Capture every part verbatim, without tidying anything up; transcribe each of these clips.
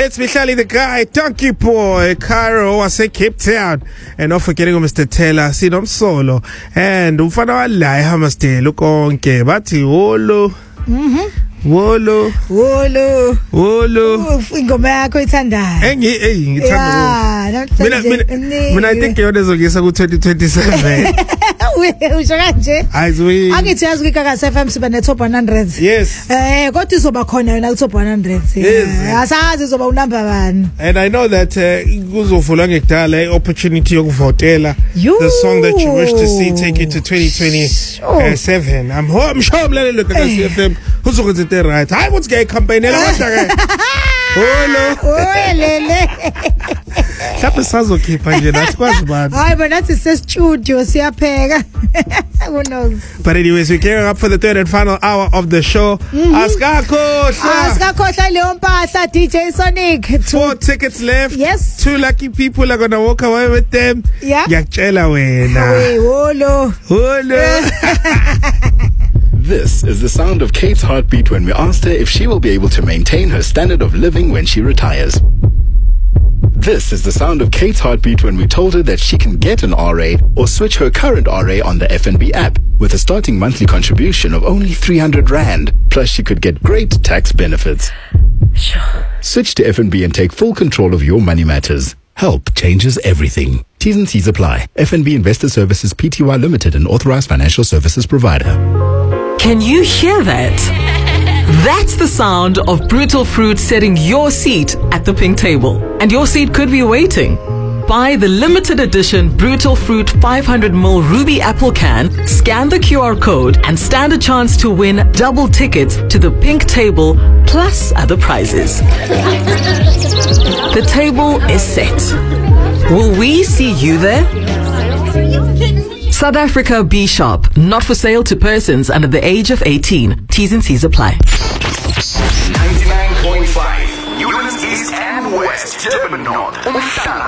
It's Mihlali the guy, Donkey Boy, Cairo, I say Cape Town. And not forgetting Mister Taylor, Sinom Solo. And umfana walaya hamaste, look on ke, bati wolo. Mhm. Wolo. Wolo. Wolo. Uf, ingoma yakho ithandayo. Engi eh ngithanda. Mina mina mina I think yona ezongisa ku twenty twenty-seven. Usho kanje? Ayizwi. Angithi yazi ukikaka F M siba ne top one hundred. Yes. Eh kodwa izoba khona yona ku top one hundred. Asazi izoba unumber one. And I know that kuzovula ngekudala opportunity yokuvotela the song that you wish to see take it to twenty twenty-seven. I'm home sure mlalelo kakasi F M uzokwenza into right. Hayi ukuthi ke campaign ela kodwa ke. Hello. Oyelele. Lapho sazokhipha nje nathi kwazi bani. Hayi but nathi se studio siyapheka. Who knows? But anyways, we're gearing up for the third and final hour of the show. Askakhohla. Askakhohla leyo mpahla D J Sonic. Four tickets left. Yes. Two lucky people are going to walk away with them. Yeah. Ngiyakutshela wena. Hey, wolo. Wolo. This is the sound of Kate's heartbeat when we asked her if she will be able to maintain her standard of living when she retires. This is the sound of Kate's heartbeat when we told her that she can get an R A or switch her current R A on the F N B app with a starting monthly contribution of only three hundred rand. Plus she could get great tax benefits. Sure. Switch to F N B and take full control of your money matters. Help changes everything. T's and C's apply. F N B Investor Services Pty Limited, an authorized financial services provider. Can you hear that? That's the sound of Brutal Fruit setting your seat at the pink table. And your seat could be waiting. Buy the limited edition Brutal Fruit five hundred milliliter Ruby Apple can, scan the Q R code, and stand a chance to win double tickets to the pink table plus other prizes. The table is set. Will we see you there? South Africa B Shop, not for sale to persons under the age of eighteen. T's and C's apply. ninety-nine point five, Newlands East and West, Durban North,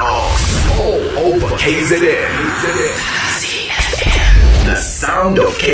all over K Z N. The sound of K